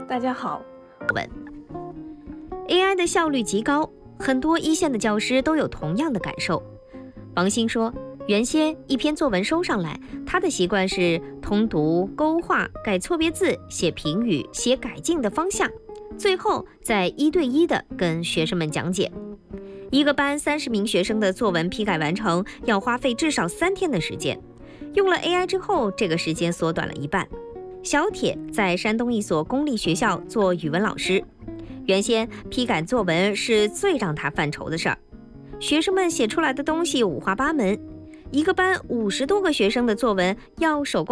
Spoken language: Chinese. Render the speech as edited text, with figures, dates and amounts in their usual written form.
大家好。 AI 的效率极高，很多一线的教师都有同样的感受。王鑫说，原先一篇作文收上来，他的习惯是通读、勾画、改错别字、写评语、写改进的方向，最后再1对1的跟学生们讲解。一个班30名学生的作文批改完成，要花费至少3天的时间。用了 AI 之后，这个时间缩短了一半。小铁在山东一所公立学校做语文老师，原先批改作文是最让他犯愁的事儿。学生们写出来的东西五花八门，一个班50多个学生的作文要手工